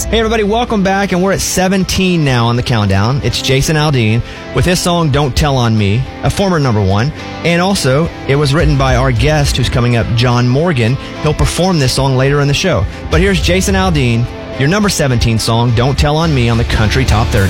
Hey everybody, welcome back, and we're at 17 now on the countdown. It's Jason Aldean with his song Don't Tell on Me, a former number one, and also it was written by our guest who's coming up, John Morgan. He'll perform this song later in the show. But here's Jason Aldean, your number 17 song, Don't Tell on Me, on the Country Top 30.